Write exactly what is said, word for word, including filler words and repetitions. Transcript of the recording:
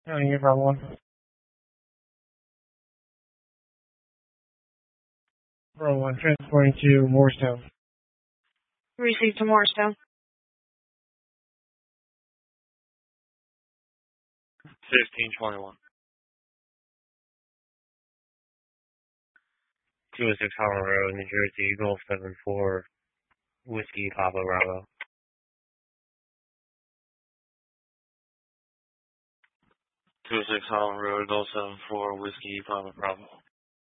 County Air Bravo one. Bravo one, transporting to Morristown. Received to Morristown. fifteen twenty-one. two oh six Holland Road, New Jersey, Golf seven four, Whiskey Papa Bravo. two oh six Holland Road, Golf seven four, Whiskey Papa Bravo.